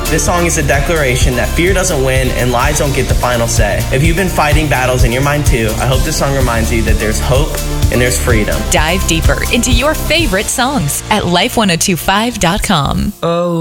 This song is a declaration that fear doesn't win and lies don't get the final say. If you've been fighting battles in your mind too, I hope this song reminds you that there's hope and there's freedom. Dive deeper into your favorite songs at life1025.com. Oh.